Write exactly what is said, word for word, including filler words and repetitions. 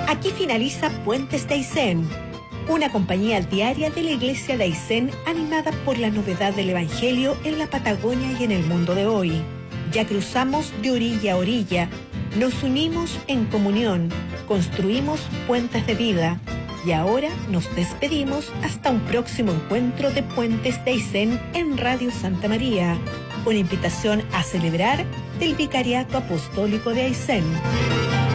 Aquí finaliza Puentes de Aysén, una compañía diaria de la Iglesia de Aysén animada por la novedad del Evangelio en la Patagonia y en el mundo de hoy. Ya cruzamos de orilla a orilla, nos unimos en comunión, construimos puentes de vida y ahora nos despedimos hasta un próximo encuentro de Puentes de Aysén en Radio Santa María, una invitación a celebrar del Vicariato Apostólico de Aysén.